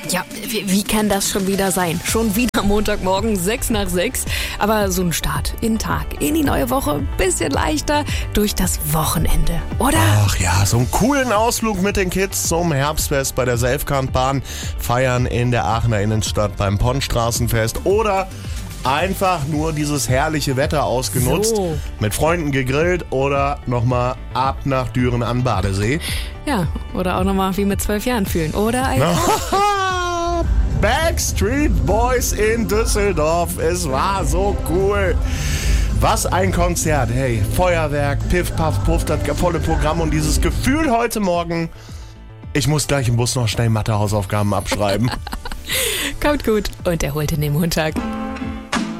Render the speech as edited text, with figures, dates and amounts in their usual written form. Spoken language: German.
Ja, wie kann das schon wieder sein? Schon wieder Montagmorgen, 6 nach 6. Aber so ein Start in den Tag, in die neue Woche, ein bisschen leichter durch das Wochenende, oder? Ach ja, so einen coolen Ausflug mit den Kids zum Herbstfest bei der Selfkantbahn, feiern in der Aachener Innenstadt beim Ponnstraßenfest oder einfach nur dieses herrliche Wetter ausgenutzt, So. mit Freunden gegrillt oder nochmal ab nach Düren an Badesee. Ja, oder auch nochmal wie mit 12 Jahren fühlen, oder? Backstreet Boys in Düsseldorf, es war so cool. Was ein Konzert, hey, Feuerwerk, Piff, Paff, Puff, das volle Programm und dieses Gefühl heute Morgen, ich muss gleich im Bus noch schnell Mathe-Hausaufgaben abschreiben. Kommt gut und erholt in den Montag.